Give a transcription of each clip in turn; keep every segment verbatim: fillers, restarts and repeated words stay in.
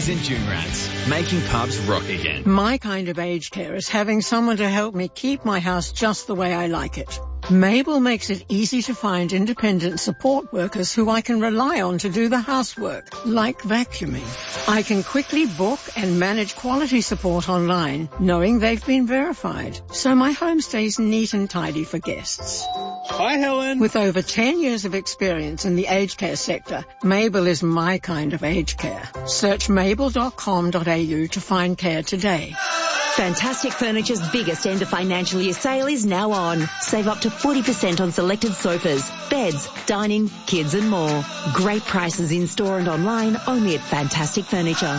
Junkies and June Rats, making pubs rock again. My kind of aged care is having someone to help me keep my house just the way I like it. Mabel makes it easy to find independent support workers who I can rely on to do the housework, like vacuuming. I can quickly book and manage quality support online, knowing they've been verified, so my home stays neat and tidy for guests. Hi, Helen. With over ten years of experience in the aged care sector, Mabel is my kind of aged care. Search mabel dot com dot a u to find care today. Fantastic Furniture's biggest end of financial year sale is now on. Save up to forty percent on selected sofas, beds, dining, kids and more. Great prices in store and online only at Fantastic Furniture.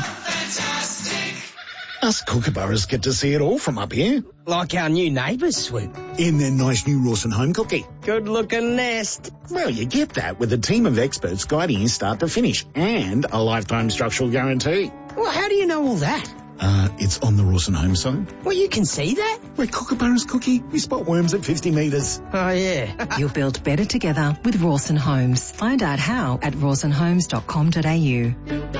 Us kookaburras get to see it all from up here. Like our new neighbours, Swoop. In their nice new Rawson home cookie. Good-looking nest. Well, you get that with a team of experts guiding you start to finish and a lifetime structural guarantee. Well, how do you know all that? Uh, it's on the Rawson home side. Well, you can see that? We're kookaburras, Cookie. We spot worms at fifty metres. Oh, yeah. You'll build better together with Rawson Homes. Find out how at rawson homes dot com dot a u.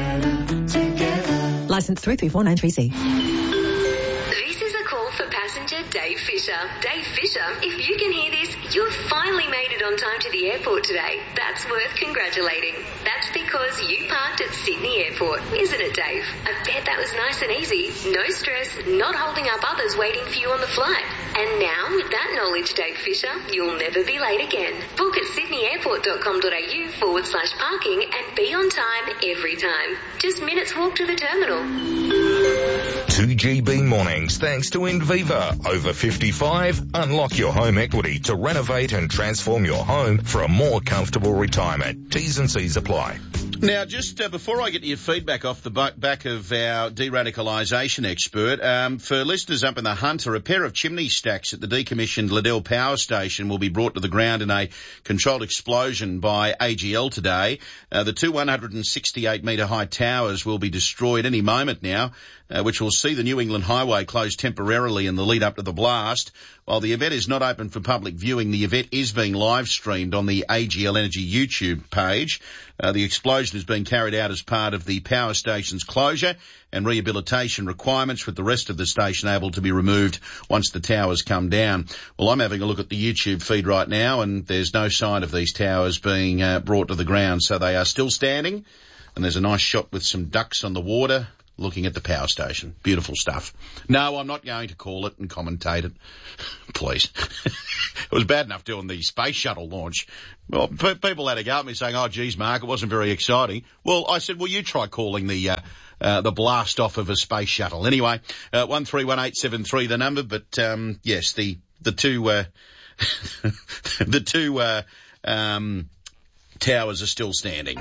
Licence three three four nine three C. This is a call for passenger Dave Fisher. Dave Fisher, if you can hear this, you've finally made it on time to the airport today. That's worth congratulating. That's because you parked at Sydney Airport, isn't it, Dave? I bet that was nice and easy. No stress, not holding up others waiting for you on the flight. And now, with that knowledge, Dave Fisher, you'll never be late again. Book at sydney airport dot com dot a u forward slash parking and be on time every time. Just minutes walk to the terminal. two G B mornings thanks to Inviva. Over fifty-five, unlock your home equity to renovate and transform your home for a more comfortable retirement. T's and C's apply. Now, just uh, before I get your feedback off the bu- back of our de-radicalisation expert, um, for listeners up in the Hunter, a pair of chimney stacks at the decommissioned Liddell Power Station will be brought to the ground in a controlled explosion by A G L today. Uh, the two one hundred sixty-eight metre high towers will be destroyed any moment now, uh, which will see the New England Highway closed temporarily in the lead up to the blast. While the event is not open for public viewing, the event is being live streamed on the A G L Energy YouTube page. Uh, the explosion is being carried out as part of the power station's closure and rehabilitation requirements, with the rest of the station able to be removed once the towers come down. Well, I'm having a look at the YouTube feed right now, and there's no sign of these towers being uh, brought to the ground, so they are still standing. And there's a nice shot with some ducks on the water looking at the power station. Beautiful stuff. No, I'm not going to call it and commentate it. Please. It was bad enough doing the space shuttle launch. Well, p- people had a go at me saying, oh, geez, Mark, it wasn't very exciting. Well, I said, well, you try calling the, uh, uh, the blast off of a space shuttle. Anyway, uh, one three one eight seven three the number, but, um, yes, the, the two, uh, the two, uh, um, towers are still standing.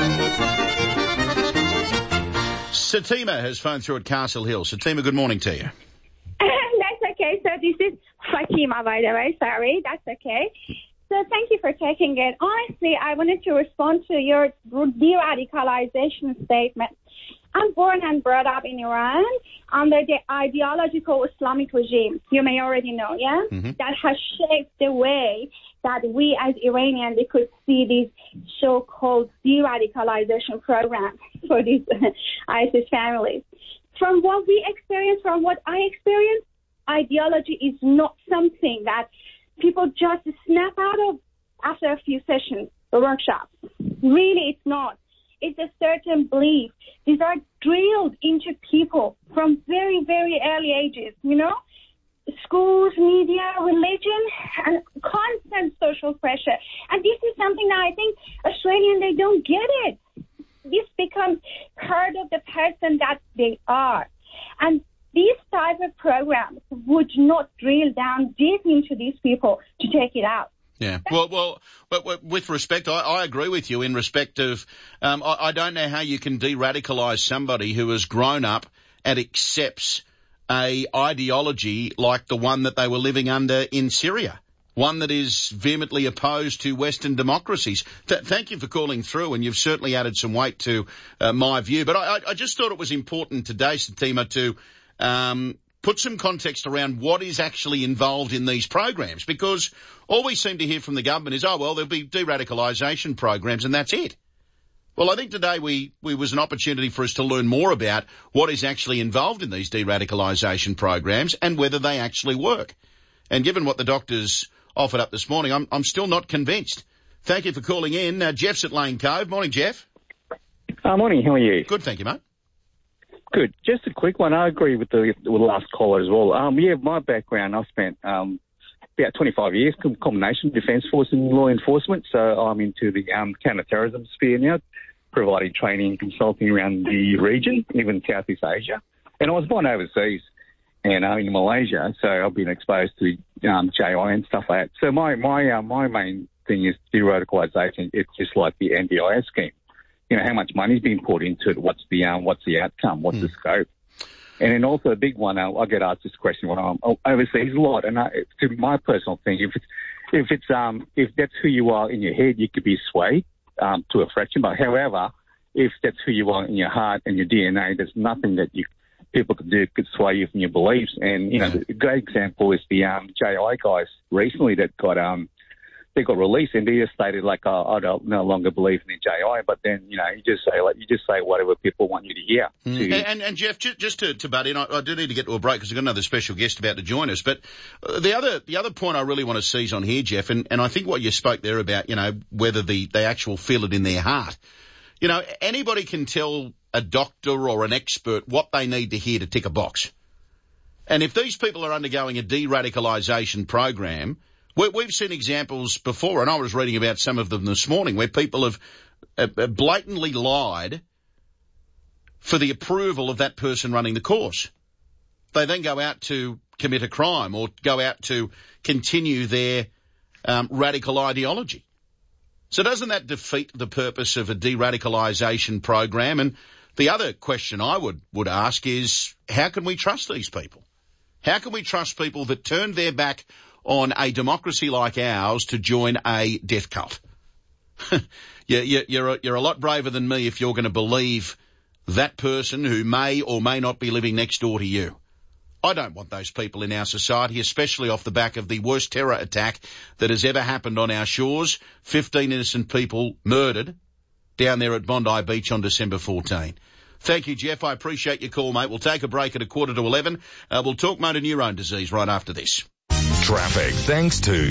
Satima has phoned through at Castle Hill. Satima, good morning to you. That's okay. So this is Fatima, by the way. Sorry, that's okay. So thank you for taking it. Honestly, I wanted to respond to your de-radicalization statement. I'm born and brought up in Iran under the ideological Islamic regime. You may already know, yeah? Mm-hmm. That has shaped the way that we as Iranians, we could see these so-called de-radicalization programs for these ISIS families. From what we experience, from what I experience, ideology is not something that people just snap out of after a few sessions or workshops. Really, it's not. It's a certain belief. These are drilled into people from very, very early ages, you know? Schools, media, religion, and constant social pressure. And this is something that I think Australians, they don't get it. This becomes part of the person that they are. And these type of programs would not drill down deep into these people to take it out. Yeah, well, well, but with respect, I, I agree with you in respect of, um, I, I don't know how you can de-radicalise somebody who has grown up and accepts a ideology like the one that they were living under in Syria, one that is vehemently opposed to Western democracies. Th- thank you for calling through, and you've certainly added some weight to uh, my view. But I, I just thought it was important today, Satima, to um, put some context around what is actually involved in these programs, because all we seem to hear from the government is, oh, well, there'll be de-radicalisation programs and that's it. Well, I think today we, we was an opportunity for us to learn more about what is actually involved in these de-radicalisation programs and whether they actually work. And given what the doctors offered up this morning, I'm, I'm still not convinced. Thank you for calling in. Uh, Jeff's at Lane Cove. Morning, Jeff. Uh, morning, how are you? Good, thank you, mate. Good. Just a quick one. I agree with the, with the last caller as well. Um, yeah, my background, I've spent um, about twenty-five years, combination defence force and law enforcement, so I'm into the um, counter-terrorism sphere now, providing training and consulting around the region, even Southeast Asia. And I was born overseas and uh, in Malaysia, so I've been exposed to um, J I and stuff like that. So my my uh, my main thing is de-radicalisation. It's just like the N D I S scheme. You know, how much money's being put into it? What's the um, what's the outcome? What's mm. the scope? And then also a big one. Uh, I get asked this question when I'm overseas a lot, and I, to my personal thing, if it's if it's um if that's who you are in your head, you could be swayed um, to a fraction. But however, if that's who you are in your heart and your D N A, there's nothing that you people could do could sway you from your beliefs. And you know, yeah. the great example is the um, J I guys recently that got um they got released, and they just stated like, oh, I don't no longer believe in the J I. But then you know, you just say like you just say whatever people want you to hear. Mm. To, and, and, and Jeff, just, just to, to butt in, I, I do need to get to a break because we've got another special guest about to join us. But uh, the other the other point I really want to seize on here, Jeff, and, and I think what you spoke there about, you know, whether the they actual feel it in their heart. You know, anybody can tell a doctor or an expert what they need to hear to tick a box. And if these people are undergoing a de-radicalisation program, we, we've seen examples before, and I was reading about some of them this morning, where people have uh, blatantly lied for the approval of that person running the course. They then go out to commit a crime or go out to continue their um, radical ideology. So doesn't that defeat the purpose of a de-radicalisation program? And the other question I would, would ask is, how can we trust these people? How can we trust people that turned their back on a democracy like ours to join a death cult? you, you, you're, a, you're a lot braver than me if you're going to believe that person who may or may not be living next door to you. I don't want those people in our society, especially off the back of the worst terror attack that has ever happened on our shores. fifteen innocent people murdered down there at Bondi Beach on December fourteenth. Thank you, Jeff. I appreciate your call, mate. We'll take a break at a quarter to eleven. Uh, we'll talk motor neurone disease right after this. Traffic thanks to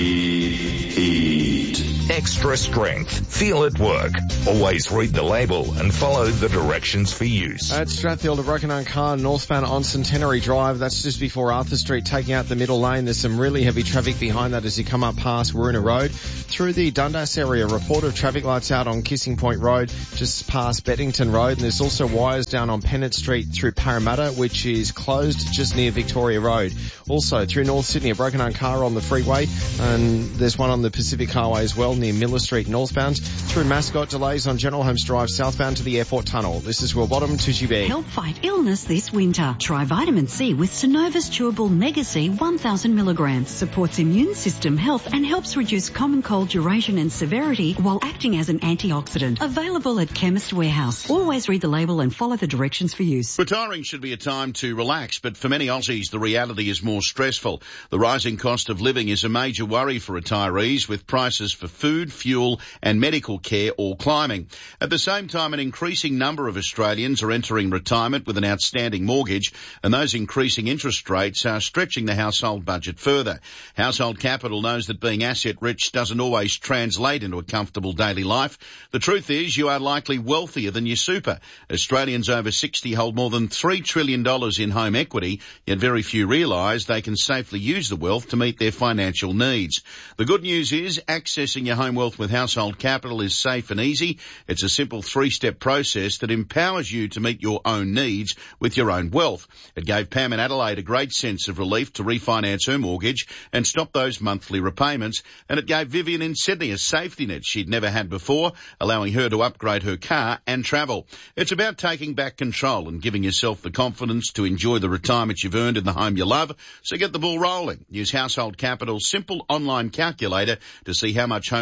Heat. Extra strength. Feel it work. Always read the label and follow the directions for use. At Strathfield, a broken-down car northbound on Centenary Drive. That's just before Arthur Street, taking out the middle lane. There's some really heavy traffic behind that as you come up past Waruna Road. Through the Dundas area, report of traffic lights out on Kissing Point Road, just past Beddington Road. And there's also wires down on Pennant Street through Parramatta, which is closed just near Victoria Road. Also, through North Sydney, a broken-down car on the freeway. And there's one on the Pacific Highway as well, near Miller Street northbound. Through Mascot, delays on General Holmes Drive southbound to the airport tunnel. This is Will Bottom, Tushy Bear. Help fight illness this winter. Try vitamin C with Synovus Chewable Mega C one thousand milligrams. Supports immune system health and helps reduce common cold duration and severity while acting as an antioxidant. Available at Chemist Warehouse. Always read the label and follow the directions for use. Retiring should be a time to relax, but for many Aussies, the reality is more stressful. The rising cost of living is a major worry for retirees, with prices for food, fuel and medical care all climbing. At the same time, an increasing number of Australians are entering retirement with an outstanding mortgage, and those increasing interest rates are stretching the household budget further. Household Capital knows that being asset-rich doesn't always translate into a comfortable daily life. The truth is you are likely wealthier than your super. Australians over sixty hold more than three trillion dollars in home equity, yet very few realise they can safely use the wealth to meet their financial needs. The good news is accessing your home wealth with Household Capital is safe and easy. It's a simple three-step process that empowers you to meet your own needs with your own wealth. It gave Pam in Adelaide a great sense of relief to refinance her mortgage and stop those monthly repayments, and it gave Vivian in Sydney a safety net she'd never had before, allowing her to upgrade her car and travel. It's about taking back control and giving yourself the confidence to enjoy the retirement you've earned in the home you love, so get the ball rolling. Use Household Capital's simple online calculator to see how much home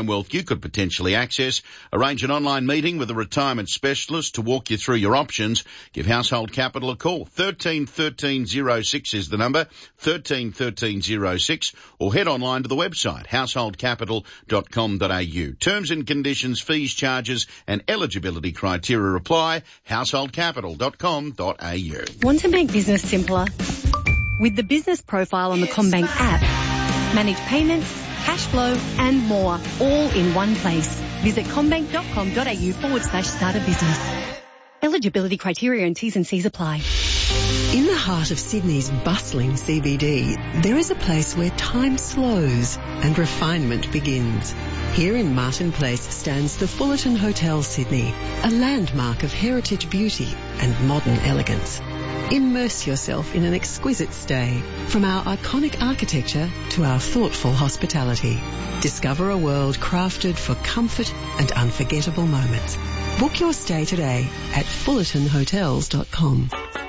home wealth you could potentially access. Arrange an online meeting with a retirement specialist to walk you through your options. Give Household Capital a call. thirteen thirteen oh six is the number, thirteen thirteen oh six, or head online to the website, household capital dot com dot a u. Terms and conditions, fees, charges and eligibility criteria apply. household capital dot com dot a u. Want to make business simpler? With the business profile on the CommBank app, manage payments, cash flow and more, all in one place. Visit commbank dot com dot a u forward slash start a business. Eligibility criteria and T's and C's apply. In the heart of Sydney's bustling C B D, there is a place where time slows and refinement begins. Here in Martin Place stands the Fullerton Hotel Sydney, a landmark of heritage beauty and modern elegance. Immerse yourself in an exquisite stay, from our iconic architecture to our thoughtful hospitality. Discover a world crafted for comfort and unforgettable moments. Book your stay today at fullerton hotels dot com.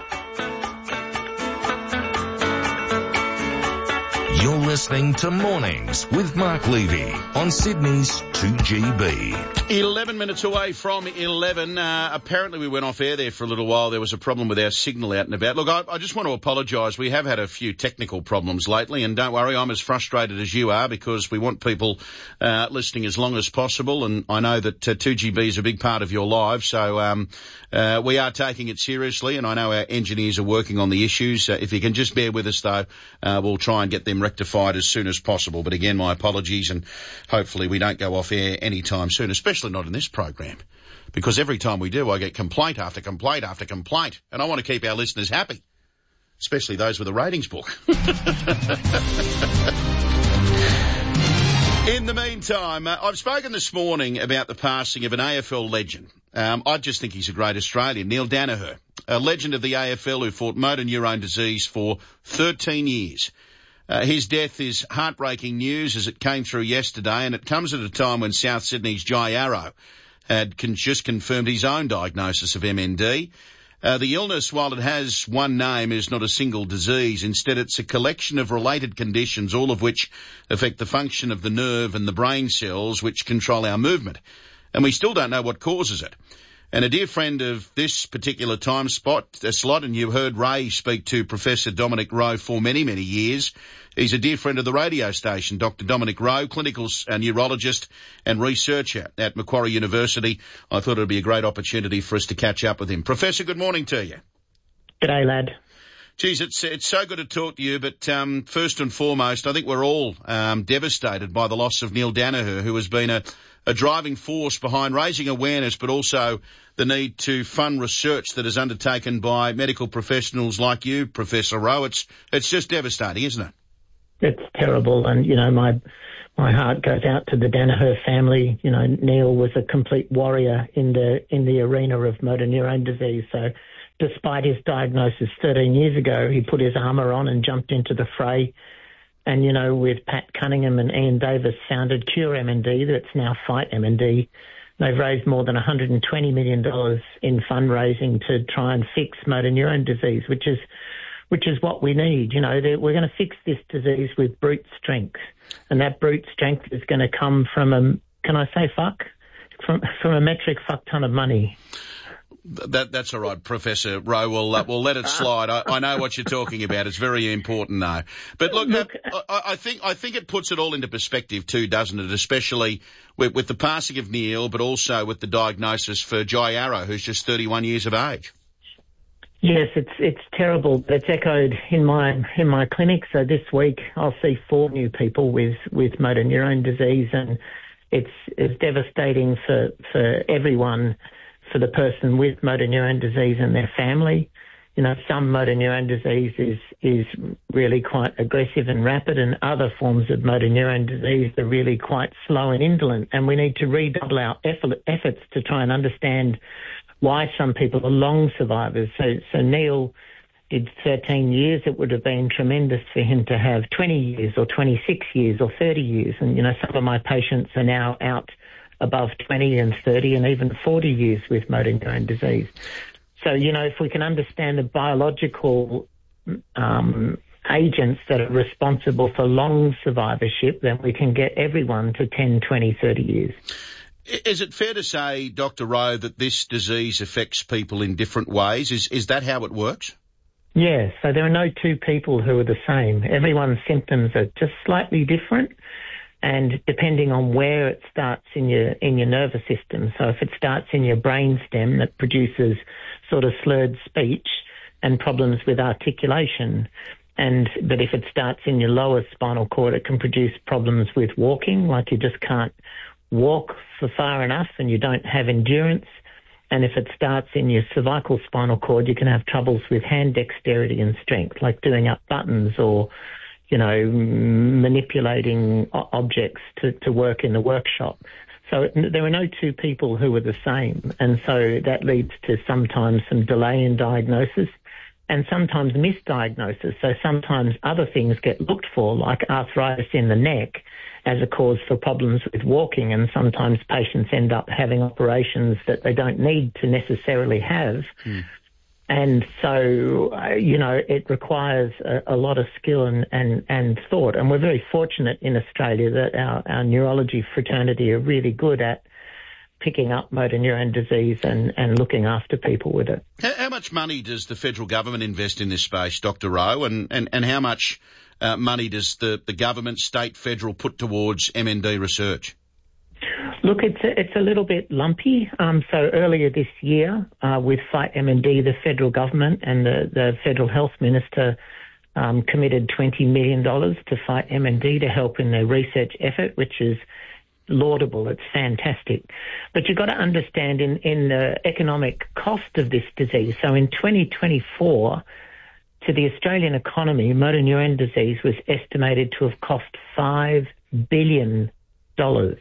You're listening to Mornings with Mark Levy on Sydney's two G B. eleven minutes away from eleven. Uh, apparently we went off air there for a little while. There was a problem with our signal out and about. Look, I, I just want to apologise. We have had a few technical problems lately, and don't worry, I'm as frustrated as you are because we want people uh, listening as long as possible, and I know that uh, two G B is a big part of your lives, so um, uh, we are taking it seriously, and I know our engineers are working on the issues. Uh, if you can just bear with us, though, uh, we'll try and get them rectified as soon as possible. But again, my apologies, and hopefully we don't go off air anytime soon, especially not in this program, because every time we do, I get complaint after complaint after complaint, and I want to keep our listeners happy, especially those with a ratings book. In the meantime, uh, I've spoken this morning about the passing of an A F L legend. Um, I just think he's a great Australian, Neil Daniher, a legend of the A F L who fought motor neurone disease for thirteen years. Uh, his death is heartbreaking news as it came through yesterday, and it comes at a time when South Sydney's Jai Arrow had con- just confirmed his own diagnosis of M N D. Uh, the illness, while it has one name, is not a single disease. Instead, it's a collection of related conditions, all of which affect the function of the nerve and the brain cells which control our movement. And we still don't know what causes it. And a dear friend of this particular time spot, uh, slot, and you heard Ray speak to Professor Dominic Rowe for many, many years. He's a dear friend of the radio station, Doctor Dominic Rowe, clinical uh, neurologist and researcher at Macquarie University. I thought it would be a great opportunity for us to catch up with him. Professor, good morning to you. G'day, lad. Geez, it's it's so good to talk to you, but um, first and foremost, I think we're all um, devastated by the loss of Neil Daniher, who has been a, a driving force behind raising awareness, but also the need to fund research that is undertaken by medical professionals like you, Professor Rowe. It's it's just devastating, isn't it? It's terrible, and you know my my heart goes out to the Daniher family. You know, Neil was a complete warrior in the in the arena of motor neurone disease. So, despite his diagnosis thirteen years ago, he put his armour on and jumped into the fray. And you know, with Pat Cunningham and Ian Davis, founded Cure M N D, that's now Fight M N D. They've raised more than one hundred twenty million dollars in fundraising to try and fix motor neurone disease, which is which is what we need. You know, we're going to fix this disease with brute strength, and that brute strength is going to come from a, can I say fuck? From from a metric fuck ton of money. That, that's all right, Professor Rowe. We'll, uh, we'll let it slide. I, I know what you're talking about. It's very important, though. But look, look uh, I, I think I think it puts it all into perspective too, doesn't it? Especially with, with the passing of Neil, but also with the diagnosis for Jai Arrow, who's just thirty-one years of age. Yes, it's it's terrible. It's echoed in my in my clinic. So this week I'll see four new people with, with motor neurone disease, and it's it's devastating for for everyone. For the person with motor neurone disease and their family. You know, some motor neurone disease is, is really quite aggressive and rapid, and other forms of motor neurone disease are really quite slow and indolent. And we need to redouble our effort, efforts to try and understand why some people are long survivors. So, so Neil did thirteen years. It would have been tremendous for him to have twenty years or twenty-six years or thirty years. And, you know, some of my patients are now out above twenty and thirty and even forty years with motor neurone disease. So, you know, if we can understand the biological um, agents that are responsible for long survivorship, then we can get everyone to ten, twenty, thirty years. Is it fair to say, Doctor Rowe, that this disease affects people in different ways? Is is that how it works? Yeah, so there are no two people who are the same. Everyone's symptoms are just slightly different, and depending on where it starts in your in your nervous system. So if it starts in your brainstem, that produces sort of slurred speech and problems with articulation, and but if it starts in your lower spinal cord, it can produce problems with walking, like you just can't walk for far enough and you don't have endurance. And if it starts in your cervical spinal cord, you can have troubles with hand dexterity and strength, like doing up buttons or, you know, manipulating objects to, to work in the workshop. So there are no two people who are the same. And so that leads to sometimes some delay in diagnosis and sometimes misdiagnosis. So sometimes other things get looked for, like arthritis in the neck, as a cause for problems with walking, and sometimes patients end up having operations that they don't need to necessarily have. Mm. And so, uh, you know, it requires a, a lot of skill and, and, and thought. And we're very fortunate in Australia that our, our neurology fraternity are really good at picking up motor neurone disease and, and looking after people with it. How, how much money does the federal government invest in this space, Doctor Rowe, and, and, and how much Uh, money does the, the government, state, federal, put towards M N D research? Look, it's a, it's a little bit lumpy. Um, so earlier this year, uh, with Fight M N D, the federal government and the, the federal health minister um, committed twenty million dollars to Fight M N D to help in their research effort, which is laudable. It's fantastic. But you've got to understand in, in the economic cost of this disease. So in twenty twenty-four, to the Australian economy, motor neurone disease was estimated to have cost five billion dollars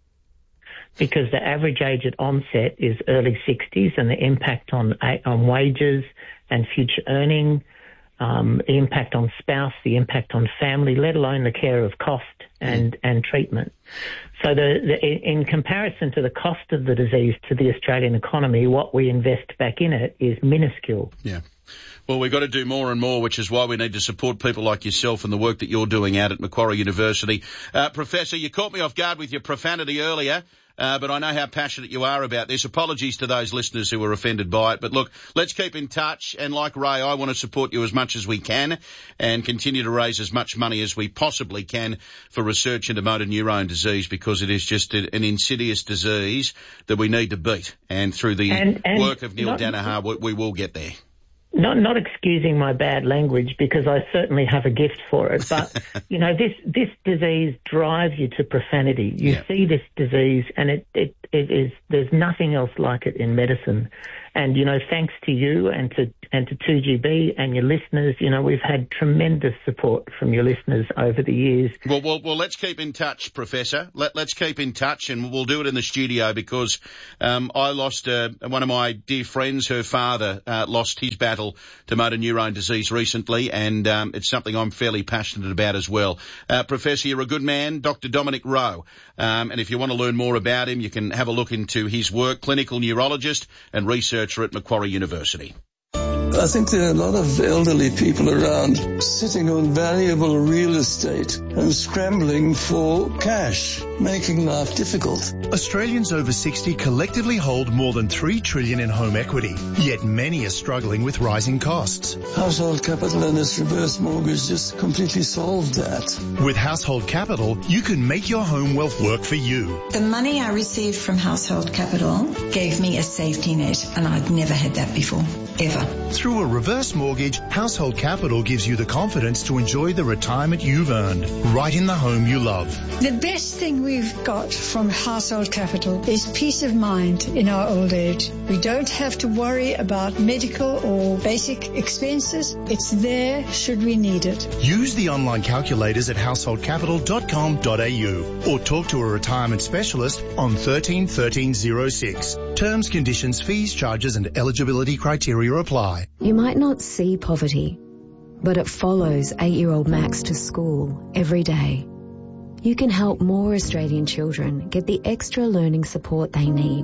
because the average age at onset is early sixties, and the impact on on wages and future earning, um, the impact on spouse, the impact on family, let alone the care of cost and, and treatment. So the, the, in comparison to the cost of the disease to the Australian economy, what we invest back in it is minuscule. Yeah. Well, we've got to do more and more, which is why we need to support people like yourself and the work that you're doing out at Macquarie University. Uh, Professor, you caught me off guard with your profanity earlier, uh, but I know how passionate you are about this. Apologies to those listeners who were offended by it. But look, let's keep in touch. And like Ray, I want to support you as much as we can and continue to raise as much money as we possibly can for research into motor neurone disease, because it is just a, an insidious disease that we need to beat. And through the and, and work of Neil not, Danaher, we, we will get there. Not not excusing my bad language, because I certainly have a gift for it. But, you know, this this disease drives you to profanity. You yeah. see this disease and it, it, it is, there's nothing else like it in medicine. And, you know, thanks to you and to and to two G B and your listeners, you know, we've had tremendous support from your listeners over the years. Well, well, well let's keep in touch, Professor. Let, let's keep in touch, and we'll do it in the studio, because um, I lost uh, one of my dear friends. Her father uh, lost his battle to motor neurone disease recently, and um, it's something I'm fairly passionate about as well. Uh, Professor, you're a good man, Doctor Dominic Rowe. Um, and if you want to learn more about him, you can have a look into his work, clinical neurologist and researcher at Macquarie University. I think there are a lot of elderly people around sitting on valuable real estate and scrambling for cash, making life difficult. Australians over sixty collectively hold more than three trillion dollars in home equity, yet many are struggling with rising costs. Household Capital and its reverse mortgage just completely solved that. With Household Capital, you can make your home wealth work for you. The money I received from Household Capital gave me a safety net, and I'd never had that before, ever. Through a reverse mortgage, Household Capital gives you the confidence to enjoy the retirement you've earned, right in the home you love. The best thing we've got from Household Capital is peace of mind in our old age. We don't have to worry about medical or basic expenses. It's there should we need it. Use the online calculators at household capital dot com dot a u or talk to a retirement specialist on thirteen thirteen oh six. Terms, conditions, fees, charges and eligibility criteria apply. You might not see poverty, but it follows eight-year-old Max to school every day. You can help more Australian children get the extra learning support they need.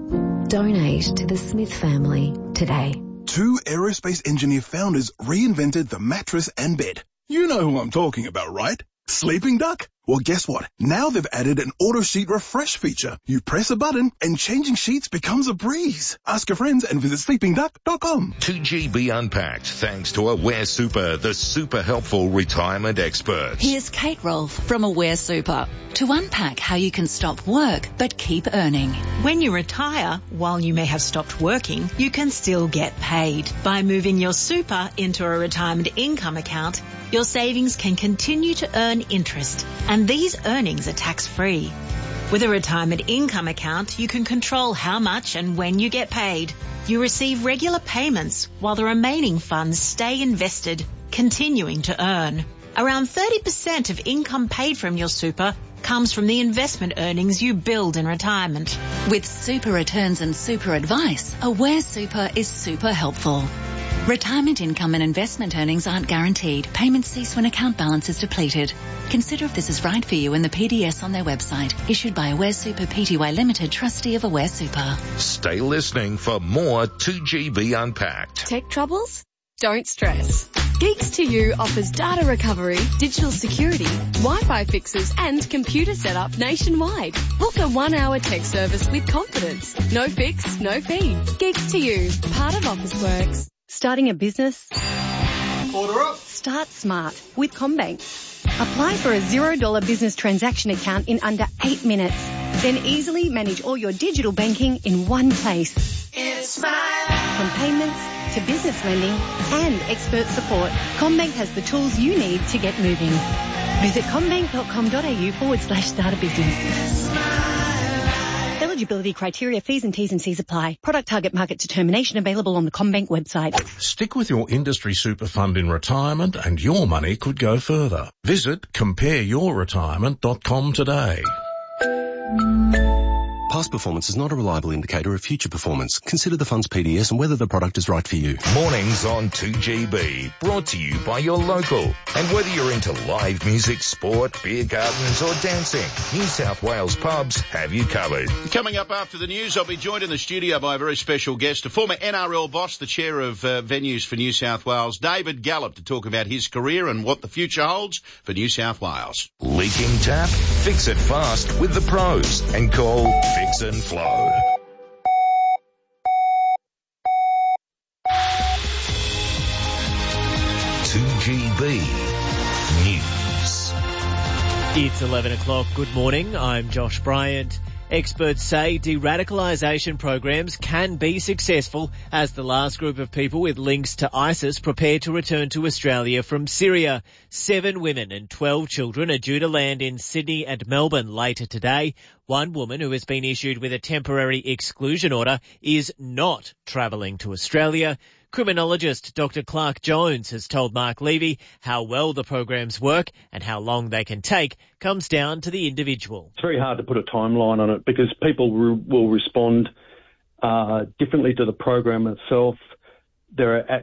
Donate to the Smith family today. Two aerospace engineer founders reinvented the mattress and bed. You know who I'm talking about, right? Sleeping Duck? Well, guess what? Now they've added an auto sheet refresh feature. You press a button and changing sheets becomes a breeze. Ask your friends and visit sleeping duck dot com. two G B Unpacked, thanks to Aware Super, the super helpful retirement experts. Here's Kate Rolfe from Aware Super to unpack how you can stop work but keep earning. When you retire, while you may have stopped working, you can still get paid. By moving your super into a retirement income account, your savings can continue to earn interest, and these earnings are tax-free. With a retirement income account, you can control how much and when you get paid. You receive regular payments while the remaining funds stay invested, continuing to earn. Around thirty percent of income paid from your super comes from the investment earnings you build in retirement. With super returns and super advice, Aware Super is super helpful. Retirement income and investment earnings aren't guaranteed. Payments cease when account balance is depleted. Consider if this is right for you in the P D S on their website. Issued by Aware Super Pty Limited, trustee of Aware Super. Stay listening for more two G B Unpacked. Tech troubles? Don't stress. Geeks to You offers data recovery, digital security, Wi-Fi fixes and computer setup nationwide. Book a one-hour tech service with confidence. No fix, no fee. Geeks to You, part of Officeworks. Starting a business? Order up. Start smart with CommBank. Apply for a zero dollar business transaction account in under eight minutes. Then easily manage all your digital banking in one place. It's my life. From payments to business lending and expert support, CommBank has the tools you need to get moving. Visit commbank.com.au forward slash start a business. Eligibility criteria, fees and T's and C's apply. Product target market determination available on the CommBank website. Stick with your industry super fund in retirement and your money could go further. Visit compare your retirement dot com today. Past performance is not a reliable indicator of future performance. Consider the fund's P D S and whether the product is right for you. Mornings on two G B, brought to you by your local. And whether you're into live music, sport, beer gardens or dancing, New South Wales pubs have you covered. Coming up after the news, I'll be joined in the studio by a very special guest, a former N R L boss, the chair of uh, venues for New South Wales, David Gallop, to talk about his career and what the future holds for New South Wales. Leaking tap? Fix it fast with the pros and call Fix and Flow. two G B News. It's eleven o'clock. Good morning. I'm Josh Bryant. Experts say de-radicalisation programs can be successful as the last group of people with links to ISIS prepare to return to Australia from Syria. Seven women and twelve children are due to land in Sydney and Melbourne later today. One woman who has been issued with a temporary exclusion order is not travelling to Australia. Criminologist Doctor Clark Jones has told Mark Levy how well the programs work and how long they can take comes down to the individual. It's very hard to put a timeline on it because people re- will respond uh, differently to the program itself. There are